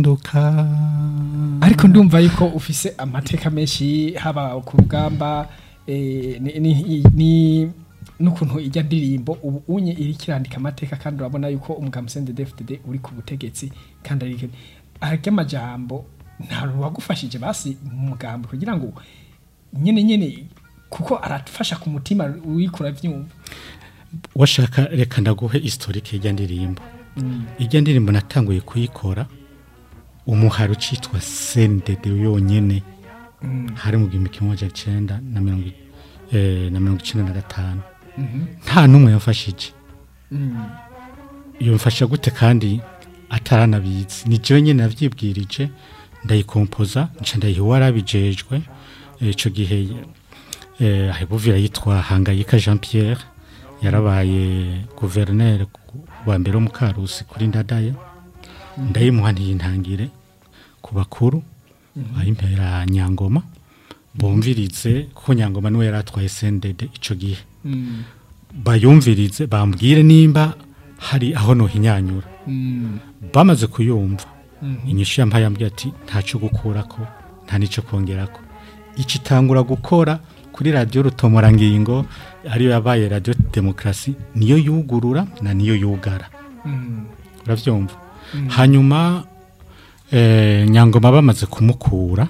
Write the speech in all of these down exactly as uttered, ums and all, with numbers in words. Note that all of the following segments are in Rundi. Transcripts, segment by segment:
ariko ndumva yuko ufise amateka menshi haba ku rugamba eh, ni, ni, ni nukuntu ijya ndirimbo ubu unye iri kirandika amateka kandi urabona yuko umugabo C N D D F D D uri ku butegetsi kandi ari arya majambo nta ruwagufashije basi mu mugambo kugira ngo nyene nyene kuko aratufasha ku mutima wikura vyumva washaka reka ndaguhe historique ijya ndirimbo mm. ijya ndirimbo natanguye kuyikora umuharo citwa C N D D yonyene mm. hari mu gihumbi kimwe amajana icenda na mirongo eh na mirongo icenda na gatanu nta numwe yamfashije iyo mfasha gute kandi ataranabizi ni jewe nyene navyibwirije ndayikompoza nca ndayiwarabijejwe ico gihe eh ahebuvira yitwa Hangayika Jean Pierre yarabaye gouverneur wa mbere mu Karusi kuri Ndadaye ndayimuha ntiyintangire ku bakuru ayimpera Nyangoma bumvirize ko Nyangoma niwe yaratwaye C N D D ico gihe mm. bayumvirize bambwire nimba hari aho no hinyanyura mm. bamaze kuyumva mm -hmm. inyishu yampaye ambye ati ntaco gukurako nta nico kongerako iki tangura gukora kuri radio Rutomora ngingo ari yabaye radio Demokrasi niyo yugurura na niyo yugara mm. uravyumva mm. hanyuma eh Nyangoma bamaze kumukura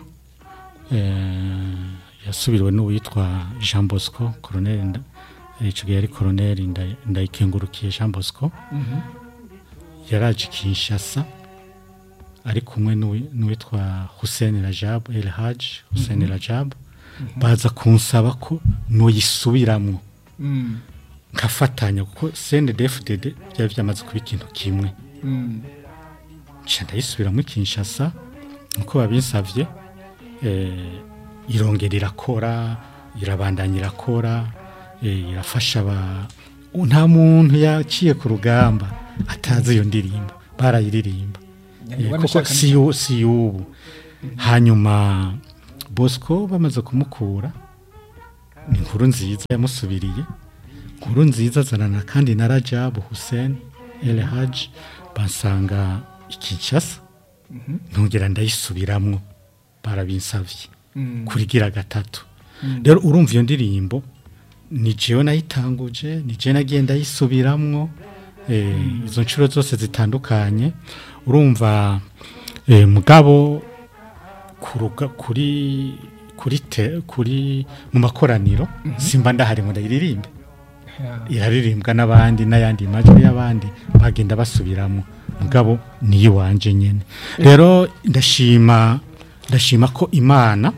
eh yasubiriwe n'uwitwa Jean Bosco colonel ico gihe yari colonel ndayikengurukiye Jean Bosco mhm mm yaraje Kinshasa ari kumwe n'uwitwa Hussein Rajab El Haj Hussein mm -hmm. Rajab mm -hmm. baza kunsaba ko no yisubiramwo mm. nkafatanya kuko C N D D F D D byari byamaze kuba ikintu kimwe mm. cyanda yisubiramwo Kinshasa uko babinsavye eh irongera irakora irabandanya irakora eh irafasha ba nta muntu yaciye ku rugamba atazi iyo ndirimbo barayiririmba kuko si si ubu hanyuma Bosco bamaze kumukura ni inkuru nziza yamusubiriye inkuru nziza zanana kandi na Rajab Hussein El Haj basanga Kinshasa ntugera ndayisubiramwo barabinsavye Mm. kurigira gatatu rero mm. urumva iyo ndirimbo ni jewe nayitanguje ni je nagenda yisubiramwo eh mm. izo ncuro zose zitandukanye urumva eh mugabo kuruga kuri kuri te, kuri mu makoraniro mm -hmm. simba ndahari ngo ndayiririmbe yeah. iraririmbwa n'abandi n'ayandi majwi y'abandi bagenda basubiramwo mugabo ni yiwanje nyene rero ndashima ndashima ko Imana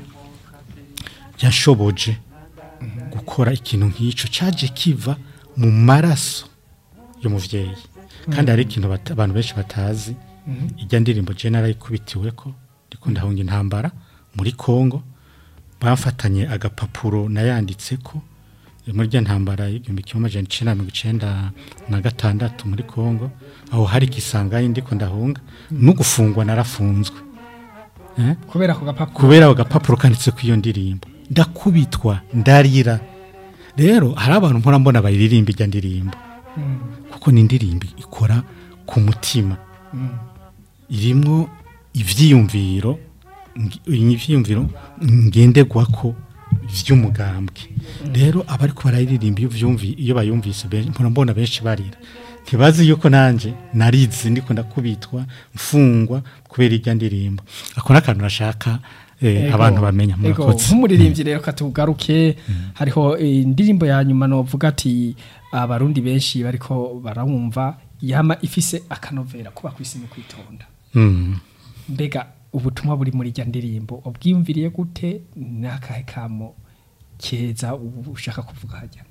yashoboje mm -hmm. gukora ikintu nk'ico caje kiva mu maraso yo muvyeyi mm -hmm. kandi ari ikintu abantu benshi batazi mm -hmm. ijya ndirimbo general ikubitiweko ndiko ndahunga intambara muri Kongo bamfatanye agapapuro nayanditseko muri rya ntambara y'igihumbi kimwe amajana icenda na mirongo icenda na gatandatu muri Kongo aho hari Kisangani ndiko ndahunga mm -hmm. no gufungwa narafunzwe eh kubera ko gapapuro kubera ko gapapuro kanditse ku iyo ndirimbo ndakubitwa ndarira rero hari abantu mpora mbona bayiririmba ijya ndirimbo mm. kuko ni indirimbo ikora ku mutima mm. irimwo ivyiyumviro ivyiyumviro ngendegwako vy'umugambwe mm. rero abari ko barayiririmba iyo vyumvi iyo bayumvise mpora mbona benshi barira ntibazi yuko nanje narizi ndiko ndakubitwa mfungwa kubera ijya ndirimbo akora akantu nashaka eh, abantu bamenya murakoze nk'umuririmbyi rero katugaruke mm. hariho indirimbo ya nyuma no vuga ati abarundi benshi bariko barawumva yama ifise akanovera kuba kwisi no kwitonda mm. mbega ubutumwa buri muri ijya ndirimbo ubwiyumviriye gute nakahe kamo keza ushaka kuvuga hajya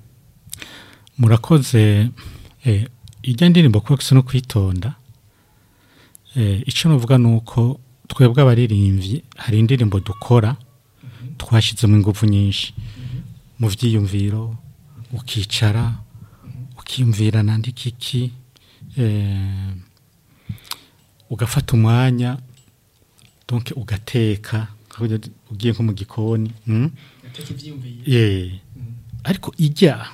murakoze eh, ijya ndirimbo kuba kwisi no kwitonda eh, ico novuga nuko twebwe abaririmbyi hari indirimbo dukora mm -hmm. twashizemo ingufu nyinshi mm -hmm. mu vyiyumviro ukicara mm -hmm. ukimvira nandiki iki eh ugafata umwanya donc ugateka ugiye nko mu gikoni mm gateka ivyiyumviro eh mm -hmm. ariko ijya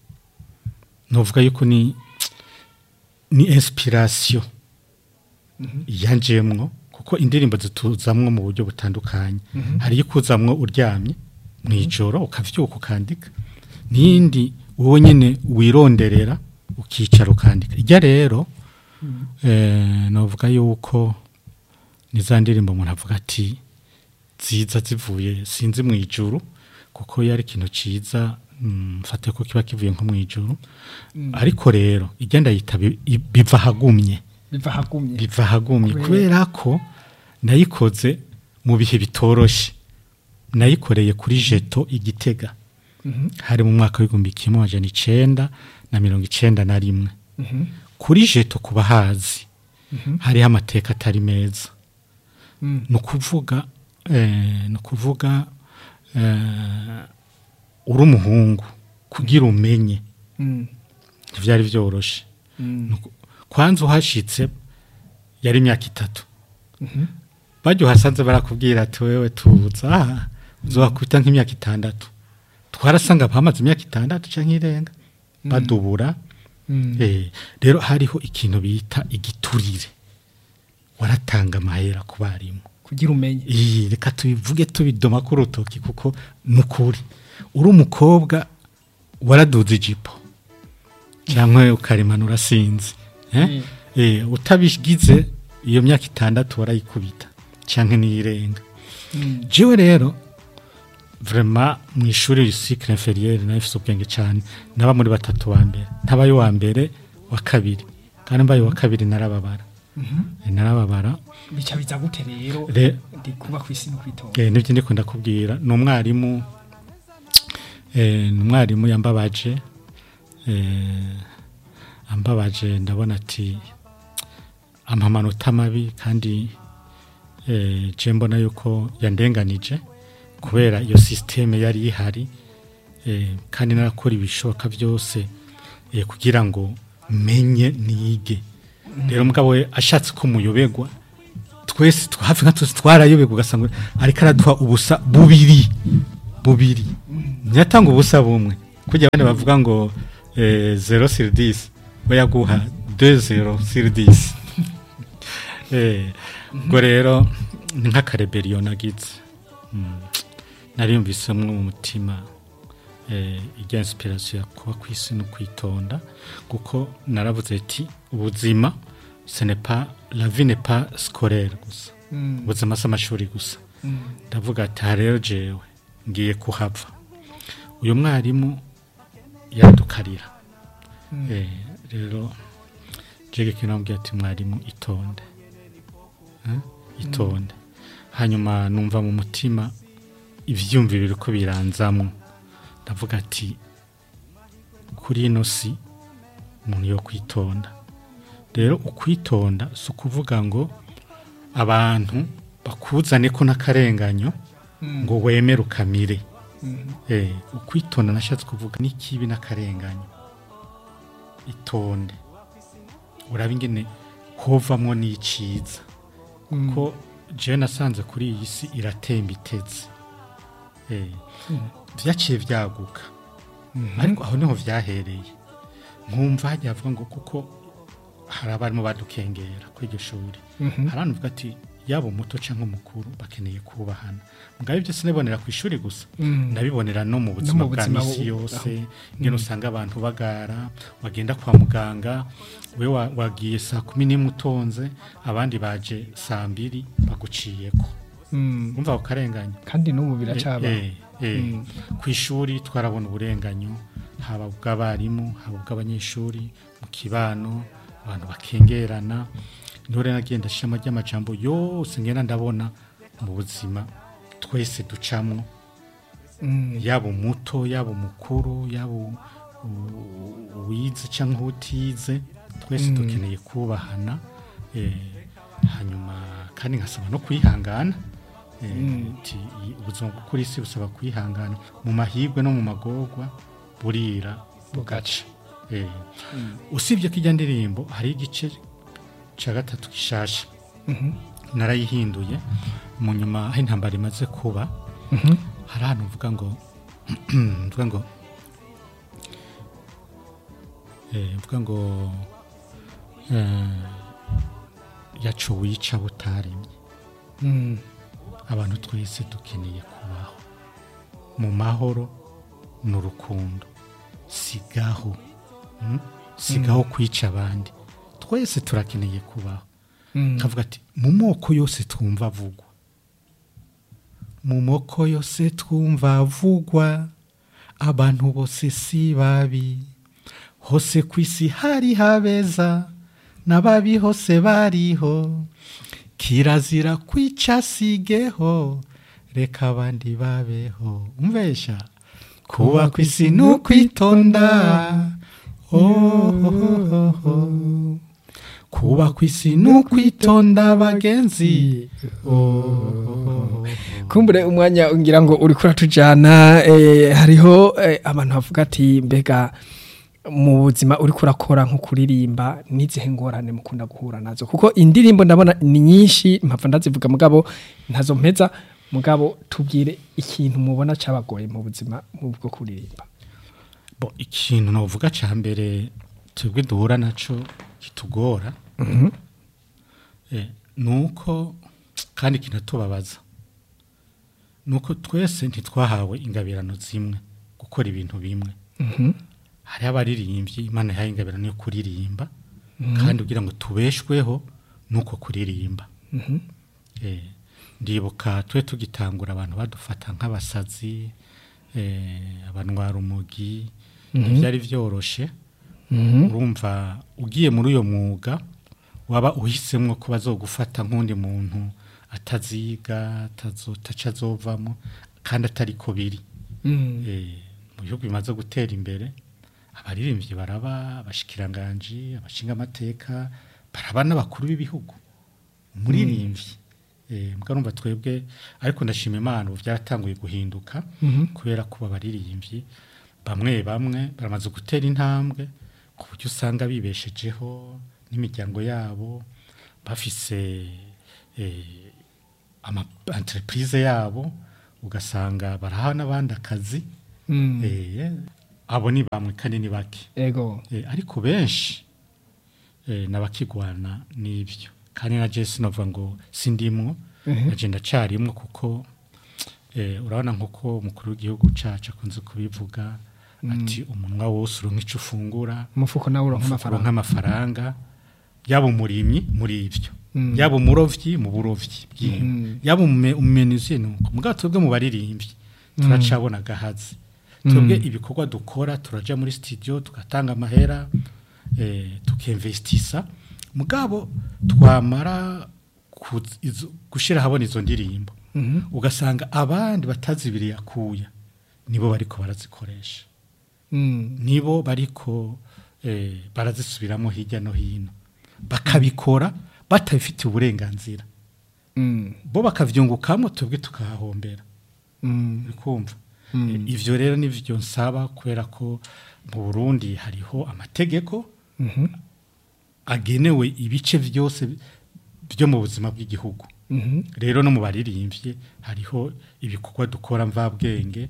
novuga yuko ni ni inspiration mm -hmm. yanjemwo kuko indirimbo zituzamwo mu buryo butandukanye hari ikuzamwo uryamye mwijoro ukavyuka ukandika nindi wowe nyene wironderera ukicara ukandika ijya rero eh novuga yuko nizandirimbo umuntu avuga ati ziza zivuye sinzi mwijuru kuko yari kintu ciza mfate ko kiba kivuye nko mwijuru ariko rero igenda yita biva hagumye biva hagumye biva hagumye kubera ko nayikoze mu bihe bitoroshe nayikoreye kuri jeto igitega hari mu mwaka w'igihumbi kimwe amajana icenda na mirongo icenda na rimwe kuri jeto kuba hazi hari amateka atari meza no kuvuga eh no kuvuga eh uri umuhungu kugira umenye byari byoroshe kwanza uhashitse yari imyaka itatu bajyo hasanze barakubwira ati wewe tuza uzokwita nk'imyaka itandatu twarasanga bamaze imyaka itandatu canke irenga badubura eh rero hariho ikintu bita igiturire waratanga amahera ku barimu kugira umenye eh reka tubivuge tubidoma ku rutoki kuko nukuri uri umukobwa waraduze ijipo cyangwa ukarimanura sinzi eh eh utabishigize iyo myaka itandatu warayikubita cyangwa niyirenga jewe rero vraiment mu ishuri cycle inférieur nafise ubwenge cyane naba muri batatu wa mbere ntabaye wa mbere wa kabiri kandi mbaye wa kabiri narababara mhm narababara bica biza gute rero ndi kuba kwisi no kwitonda eh nivyo ndiko ndakubwira no mwarimu eh numwarimu yambabaje eh ambabaje ndabona ati amamanota mabi kandi eh je mbona yuko yandenganije kubera iyo systeme yari ihari eh kandi narakora ibishoka byose eh kugira ngo menye nige rero mugabo we ashatse ko muyobegwa twese twahafi nka twese twarayobegwa ugasanga ariko araduha ubusa bubiri bubiri nyatanga ubusa bumwe kujya bane bavuga ngo eh zero sur dix bayaguha deux zero sur dix eh ngo rero nka rebellion nagize nariyumvise mu mutima eh ijya inspiration kuba kwisi no kwitonda kuko naravuze ati ubuzima ce n'est pas la vie n'est pas scolaire gusa ubuzima s'amashuri gusa ndavuga ati rero jewe ngiye kuhava uyu mwarimu yadukarira eh rero jege kinambye ati mwarimu itonde eh itonde hanyuma numva mu mutima ivyumviro biriko biranzamwe ndavuga ati kuri ino si umuntu yo kwitonda rero ukwitonda si ukuvuga ngo abantu bakuzane ko n'akarenganyo ngo wemere ukamire eh ukwitonda nashatse kuvuga n'ikibi n'akarenganyo itonde uraba ingene hovamwo n'iciza kuko je nasanze kuri iyi si iratemba itetse eh vyaciye vyaguka ariko aho niho vyahereye nkumva hajya avuga ngo kuko hari abarimo badukengera kw'iryo shuri haranvuga ati yabo muto canke umukuru bakeneye kubahana mugabe byo sinebonera ku ishuri gusa ndabibonera no mu buzima bwa misi yose ngeno usanga abantu bagara wagenda kwa muganga we wagiye saa kumi n'imwe utonze abandi baje saa mbiri baguciyeko umva ukarenganya kandi n'ubu biracaba eh ku ishuri twarabona uburenganyo haba bw'abarimu haba bw'abanyeshuri mu kibano abantu bakengerana nore nagenda shama ry'amajambo yose ngena ndabona mu buzima twese ducamwo yabo muto yabo mukuru yabo wize canke utize twese dukeneye kubahana eh hanyuma kandi ngasaba no kwihangana eh ubuzima kuri isi busaba kwihangana mu mahirwe no mu magorwa burira bugaca eh usibye kijya ndirimbo hari igice cha gatatu gishasha mhm narayihinduye mu nyuma aho intambara imaze kuba mhm hari hano uvuga ngo uvuga ngo eh uvuga ngo eh yacu wica butarimye Mm. abantu twese dukeneye kubaho mu mahoro n'urukundo, sigaho mm? sigaho kwica abandi, twese turakeneye kubaho. Mm. kavuga ati mu moko yose twumva avugwa, mu moko yose twumva avugwa, abantu bose si babi, hose ku isi hari habeza, n'ababi hose bariho, kirazira kwica sigeho, reka abandi babeho. Umvesha kuba ku isi n'ukwitonda, oh, oh, oh, oh. kuba ku isi n'ukwitonda bagenzi, oh, oh, oh. Kumbure umwanya ngira ngo uri kuratujana, eh, hariho eh, abantu bavuga ati mbega mu buzima uri kurakora nko kuririmba nizihe ngorane mukunda guhura nazo, kuko indirimbo ndabona ni nyinshi mpava ndazivuga mugabo ntazo mpeza, mugabo tubwire ikintu mubona cabagoye mu buzima mu bwo kuririmba. Bo ikintu novuga ca mbere twebwe duhura naco kitugora, Mhm. eh, nuko kandi kinatubabaza, nuko twese ntitwahawe ingabirano zimwe gukora ibintu bimwe. Mhm. Hari abaririmbyi Imana yahaye ingabirano yo kuririmba, kandi kugira ngo tubeshweho nuko kuririmba. Mhm. Eh, ndibuka twe tugitangura abantu badufata nk'abasazi, eh, abanwara umugi, ntibyari vyoroshe. Mhm. Urumva ugiye muri uyo mwuga waba uhisemwo ko bazogufata nk'undi muntu ataziga, atazotaca azovamo, kandi atari ko biri. Mhm. Eh, mu bihugu bimaze gutera imbere abaririmbyi baraba abashikiranganje, abashinga amateka, baraba n'abakuru b'ibihugu. Umuririmbyi eh mwarumva twebwe, ariko ndashima Imana ubu byatanguye guhinduka, Mhm. kubera ko abaririmbyi bamwe bamwe baramaze gutera intambwe ku buryo usanga bibeshejeho n'imiryango yabo, bafise eh ama entreprise yabo, ugasanga baraha n'abandi akazi. Mhm. eh abo ni bamwe kandi ni bake, Ego. eh ariko benshi eh nabakigwana n'ibyo, kandi na Jesse nova ngo sindimwo, Mhm. naje ndacarimwo, kuko eh urabona nkuko umukuru w'igihugu caca akunze kubivuga, ati umunwa wose uronka ico ufungura, Umufuko nawe uronka amafaranga. nk'amafaranga, yaba umurimyi muri ibyo, Mm. yaba umurovyi mu burovyi bw'inka, Mhm. yaba umumenuzi nuko. Mugabo twebwe mu baririmbyi turacabona gahazi, twebwe ibikorwa dukora turaja muri studio tugatanga amahera, eh tukinvestisa, mugabo twamara kuz- izo- gushira habona izo ndirimbo, Mhm. ugasanga abandi batazibiriye akuya nibo bariko barazikoresha, Mhm. nibo bariko eh barazisubiramo hirya no hino, bakabikora batabifitiye uburenganzira, Mhm. bo bakavyungukamo, twebwe tukahahombera. Mhm. Bikumva. Mm. E, ivyo rero nivyo nsaba, kubera ko mu Burundi hariho amategeko Mhm. agenewe ibice vyose byo mu buzima bw'igihugu. Mhm. Rero no mu baririmbye hariho ibikorwa dukora mvabwenge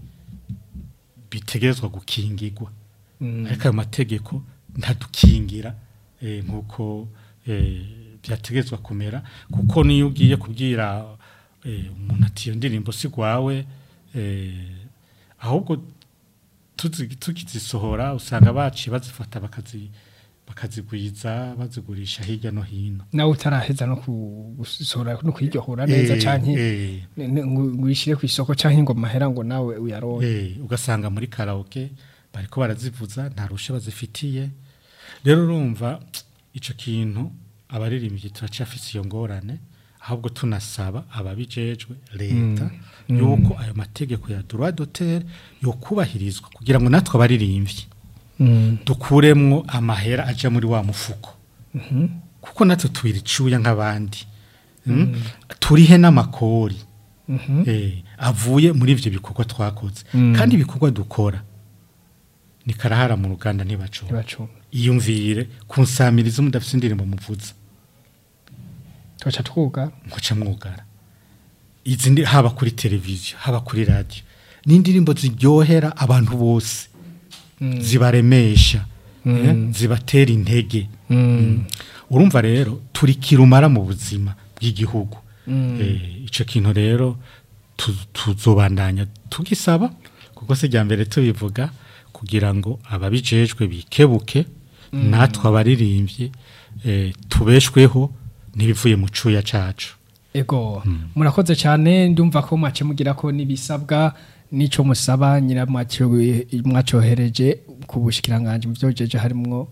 bitegerezwa gukingirwa, Mhm. ariko ayo mategeko ntadukingira eh, nkuko eh, byategezwa kumera, kuko niyo ugiye kubwira eh, umuntu ati iyo ndirimbo si gwawe, eh, ahubwo tuzi- tukizisohora usanga baci bazifata bakazi bakazigwiza bazigurisha hirya no hino. Nawe utaraheza no kugusohora no kwiryohora neza Eh, canke eh, ne- ne- ngo wishire ku isoko canke ngo mahera ngo nawe uyaronke. Eh, ugasanga muri karaoke bariko barazivuza nta rusha bazifitiye. Rero urumva ico kintu abaririmbyi turacafise iyo ngorane, ahubwo tunasaba ababijejwe leta yuko ayo mategeko ya droit d'auteur yo kubahirizwa, kugira ngo natwe abaririmbyi Mhm. dukuremwo amahera aja muri wa mufuko, Mhm. kuko natwe tubiricuya nk'abandi. Mm? Turihe n'amakori Mhm. eh, avuye muri ivyo bikorwa twakoze, Mm. kandi ibikorwa dukora ni karahara mu ruganda ntibacuma. Ntibacuma. Iyumvire kunsamiriza umudafise indirimbo muvuza Tuca twuga. nkoca mwugara, izi ndi haba kuri televiziyo haba kuri radio, n'indirimbo ziryohera abantu bose, Mm. zibaremesha, Mm. eh, zibatera intege. Mm. Urumva rero turi kirumara mu buzima bw'igihugu, eh, ico kintu rero tu- tuzobandanya tugisaba kuko se mbere tubivuga kugira ngo ababijejwe bikebuke natwe abaririmbyi eh, tubeshweho n'ibivuye mu cuya cacu. Ego murakoze cyane ndumva ko mwace mugira ko nibisabwa nico musaba nyira mwacohereje ku bushikiranganje mu byojeje harimwo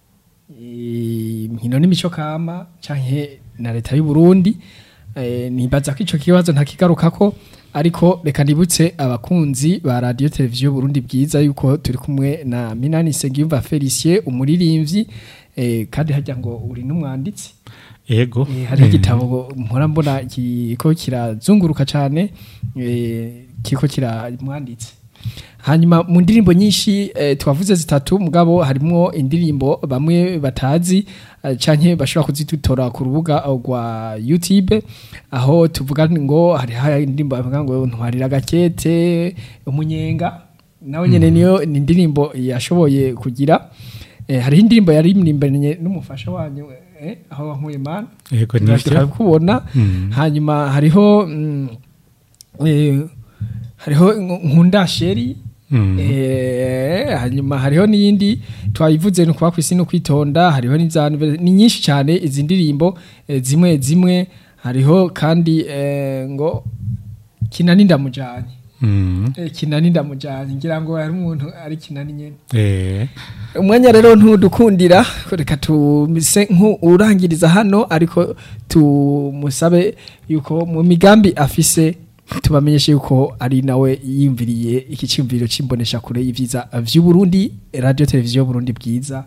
inkino n'imico kama canke na leta y'u Burundi eh, nibaza ko ico kibazo ntakigaruka ko ariko reka nibutse abakunzi ba radio televiziyo Burundi bwiza yuko turi kumwe na Minani Nsengiyumva Felicien umuririmbyi eh, kandi hajya ngo uri n'umwanditsi Ego eh, hari igitabo mpora mbona kiko kirazunguruka cyane eh, kiko kiramwanditse hanyuma mu ndirimbo nyinshi eh, twavuze zitatu mugabo harimo indirimbo bamwe batazi eh, canke bashobora kuzitutora ku rubuga rwa YouTube aho tuvuga ngo hari hari indirimbo bavuga ngo ntwarira gakete umunyenga nawe nyene niyo ni indirimbo yashoboye kugira eh, hari indirimbo yari imirimbanye n'umufasha wanyu eh, aho wankuye mana Ego nivyo kubona Mm. hanyuma hariho mm, eh, hariho nkunda sheri Mm. eh hanyuma hariho niyindi twayivuze no kwa kwisi no kwitonda hariho n'izantu ni nyinshi cyane izi ndirimbo eh, zimwe zimwe hariho kandi eh, ngo kinani ndamujanye Mm. eh, kinani ndamujanye ngira ngo hari umuntu ari kinani nyene Eh. umwanya rero ntudukundira reka tumise nk'urangiriza hano ariko tumusabe yuko mu migambi afise tubamenyeshe yuko ari nawe yimviriye iki cyumviro c'imbonesha kure y'ivyiza vy'u Burundi radio televiziyo Burundi bwiza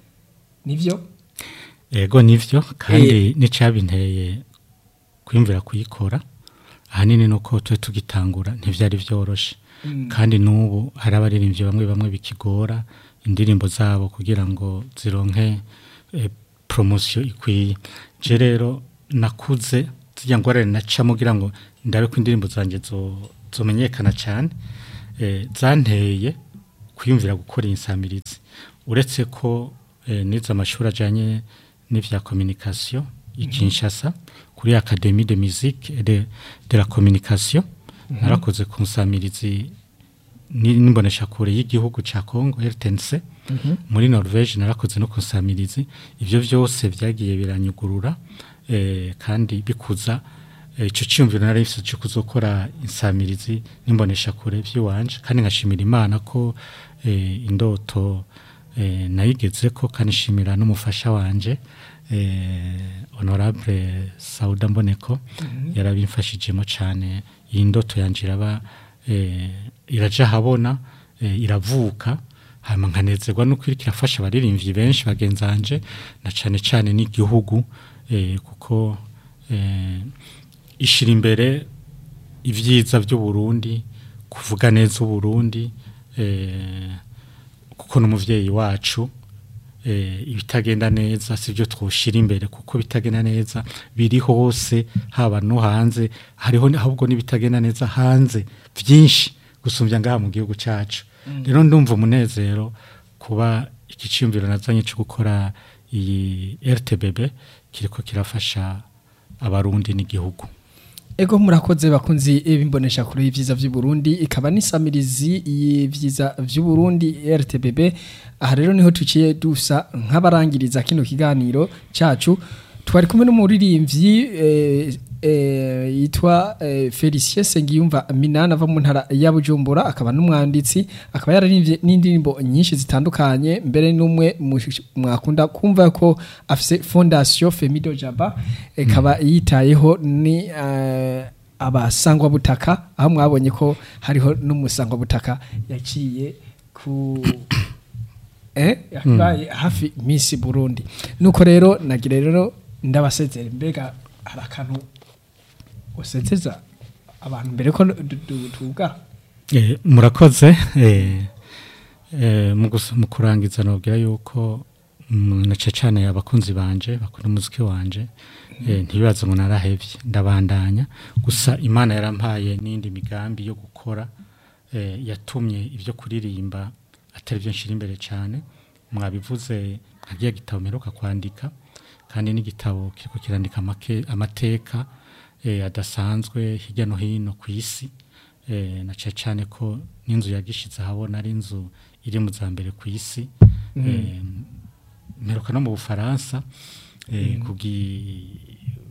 nivyo Ego nivyo kandi nicabinteye kwimvira kuyikora ahanini nuko twe tugitangura ntivyari vyoroshe kandi nubu hari abaririmbyi bamwe bamwe bikigora indirimbo zabo kugira ngo zironke eh, promotion ikwiye je rero nakuze zijya ngorane nacamo kugira ngo ndabe ko indirimbo zanje zo zomenyekana cyane eh, zanteye kwiyumvira gukora insamirizi uretse ko eh, niza amashuri ajanye n'ivya communication ikinshasa kuri Académie de musique et de, de la communication narakoze ku nsamirizi nimbonesha kure y'igihugu ca Congo R T N C muri Norvège narakoze no ku nsamirizi ivyo vyose vyagiye biranyugurura eh, kandi bikuza ico eh, cyumviro nari ifise cyo kuzokora insamirizi nimbonesha kure vy'iwanje kandi ngashimira Imana ko eh, indoto eh, nayigeze ko kanishimira n'umufasha wanje eh, honorable Sauda Mboneko mm -hmm. yarabimfashijemo cyane iyi ndoto yanje iraba eh, iraja habona eh, iravuka hama nkanezerwa no kwirikira fasha baririmvyi benshi bagenzanje na cane cane n'igihugu eh, kuko eh, ishira imbere ivyiza by'u Burundi kuvuga neza u Burundi eh, kuko n'umuvyeyi wacu eh, ibitagenda neza sivyo twoshira imbere kuko bitagenda neza biri hose haba no hanze hariho ahubwo n'ibitagenda neza hanze vyinshi gusumvya ngaha mu gihugu cacu rero mm. ndumva umunezero kuba ikiciyumviro nazanye cyo gukora iyi R T B B kiriko kirafasha abarundi n'igihugu. Ego murakoze bakunzi bimbonesha kure y'ivyiza vy'u Burundi ikaba nisamirizi y'ivyiza vy'u Burundi R T B B aha rero niho tuciye dusa nk'abarangiriza kino kiganiro cacu twari kumwe n'umuririmbyi eh, eh, yitwa eh, Felicien Nsengiyumva Minani ava mu ntara ya Bujumbura akaba n'umwanditsi akaba yararimbye n'indirimbo nyinshi zitandukanye mbere n'umwe mwakunda kumva ko afise Fondation Femido Jaba ikaba mm. yitayeho ni uh, abasangwa butaka aho mwabonye ko hariho n'umusangwa butaka yaciye ku eh yabaye mm. hafi Miss Burundi nuko rero nagira rero ndabasezera mbega harakantu usezeza abantu mbere ko tuvuga eh murakoze eh eh mu kurangiza nobwira yuko nace cyane abakunzi banje bakunda umuziki wanje eh ntibibazo ngo narahevye ndabandanya gusa Imana yarampaye n'indi migambi yo gukora eh yatumye ivyo kuririmba atari byo nshira imbere cyane mwabivuze nkagiye gitabo meruka kwandika kandi n'igitabo kiriko kirandika amateka eh, adasanzwe hirya no hino ku isi eh, na cyane cyane ko n'inzu yagishize habona ari inzu iri mu zambere ku isi mm. eh, meruka no mu Bufaransa eh, mm. kugi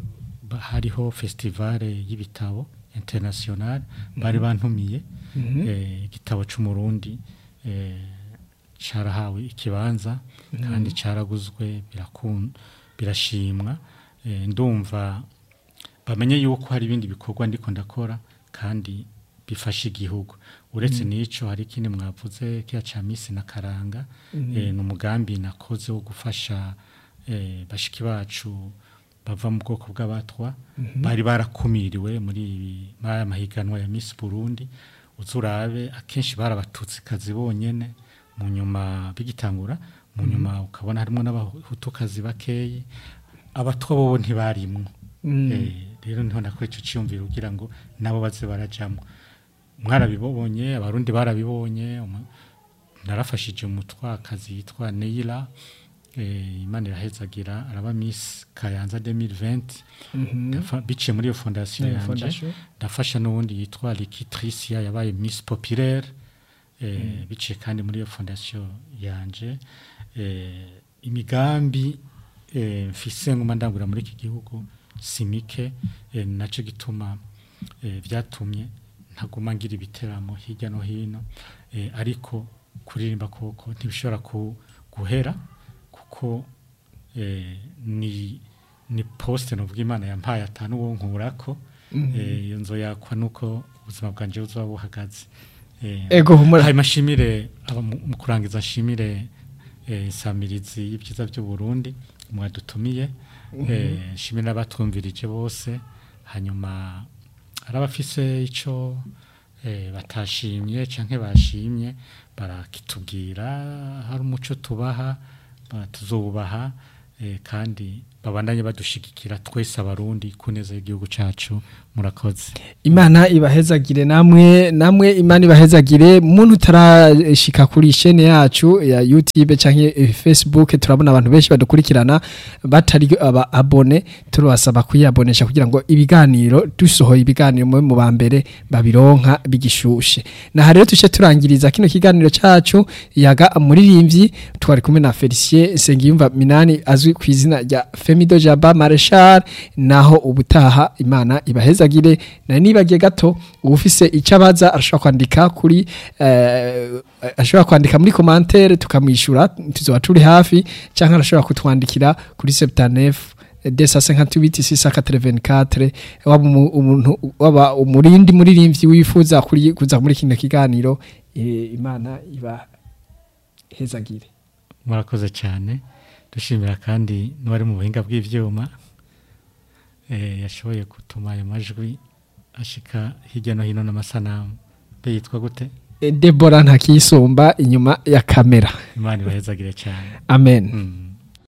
hariho festival y'ibitabo international mm. bari bantumiye mm -hmm. eh, igitabo c'umurundi eh, carahawe ikibanza mm. kandi caraguzwe birakunda birashimwa eh, ndumva bamenye yuko hari ibindi bikorwa ndiko ndakora kandi bifasha igihugu uretse mm. nico hari kindi mwavuze kiya ca misi na karanga mm. eh, n'umugambi nakoze wo gufasha eh, bashiki bacu bava mu bwoko bw'abatwa mm -hmm. bari barakumiriwe muri maya mahiganwa ya Miss Burundi uzurabe akenshi barabatutsi kazi bonyene mu nyuma bigitangura mu nyuma mm -hmm. ukabona harimo n'abahutukazi bakeyi abatwa bo ntibarimwe mm. eh rero niho nakora ico cyumvira kugira ngo nabo baze barajamwe mwarabibonye abarundi barabibonye narafashije umutwakazi yitwa Neila eh Imana irahezagira araba Miss Kayanza deux mille vingt mm -hmm. bice muri iyo fondation yeah, yanje ndafasha n'uwundi yitwa Likitricia yabaye Miss Populaire eh mm. bice kandi muri iyo fondation yanje eh imigambi eh mfise nguma ndangura muri iki gihugu simike eh, naco gituma eh, vyatumye ntaguma ngira ibiteramo hirya no hino eh, ariko kuririmba koko ntibishobora ku guhera kuko eh, ni ni poste novuga Imana yampaye atanu wo nkurako mm -hmm. eh, iyo nzo yakwa nuko ubuzima bwanje buzoba buhagaze eh, ego humura hayi mashimire aba mu kurangiza shimire eh, samirizi y'ibyiza byo Burundi mwadutumiye mm -hmm. eh, shimire abatwumvirije bose hanyuma arabafise ico eh, batashimye canke bashimye barakitubwira hari umuco tubaha tuzobubaha eh, kandi babandanye badushigikira twese abarundi kuneza igihugu cacu murakoze Imana ibahezagire namwe namwe Imana ibahezagire muntu utarashika kuri chaîne yacu ya YouTube canke Facebook turabona abantu benshi badukurikirana batari aba abone turabasaba kuyabonesha kugira ngo ibiganiro dusohoye ibiganiro mu bambere babironka bigishushe na rero tuce turangiriza kino kiganiro cacu yaga muririmbyi twari kumwe na Felicien Sengiyumva Minani azwi ku izina rya Femido Jaba Marshal naho ubutaha Imana ibaheza gire na nibagiye gato ufise icabaza arashobora kwandika kuri eh, ashobora kwandika muri commentaire tukamwishura tuzoba turi hafi canke arashobora kutwandikira kuri sept-neuf deux cent cinquante-huit six cent quatre-vingt-quatre waba umuntu waba umurindi muririmbyi wifuza kuri kuza muri kino kiganiro eh, Imana iba hezagire murakoze cyane dushimira kandi n'uwari mu buhinga bw'ivyuma eh yashoboye gutuma ayo majwi ashika hirya no hino n'amasanamu be yitwa gute Deborah ntakisumba inyuma ya kamera Imana ibahezagire cyane amen mm.